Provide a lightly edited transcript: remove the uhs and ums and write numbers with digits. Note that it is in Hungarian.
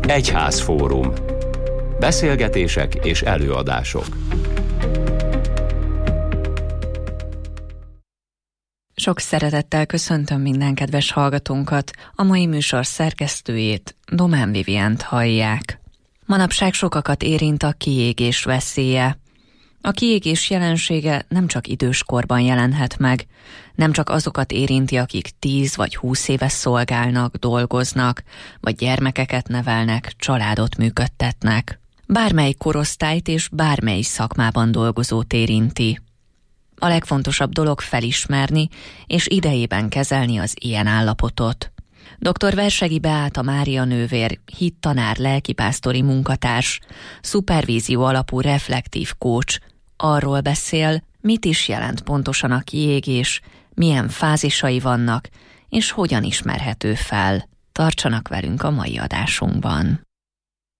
Egyházfórum. Beszélgetések és előadások. Sok szeretettel köszöntöm minden kedves hallgatónkat, a mai műsor szerkesztőjét, Domán Vivient hallják. Manapság sokakat érint a kiégés veszélye. A kiégés jelensége nem csak időskorban jelenhet meg, nem csak azokat érinti, akik 10 vagy 20 éves szolgálnak, dolgoznak, vagy gyermekeket nevelnek, családot működtetnek. Bármely korosztályt és bármely szakmában dolgozót érinti. A legfontosabb dolog felismerni és idejében kezelni az ilyen állapotot. Dr. Versegi Beáta Mária nővér, hittanár, lelkipásztori munkatárs, szupervízió alapú reflektív coach arról beszél, mit is jelent pontosan a kiégés, milyen fázisai vannak, és hogyan ismerhető fel. Tartsanak velünk a mai adásunkban.